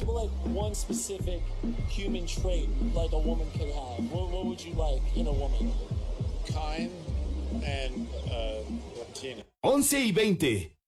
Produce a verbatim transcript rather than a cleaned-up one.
about like one specific human trait like a woman could have? What, what would you like in a woman? Kind and uh, Latina. once y veinte.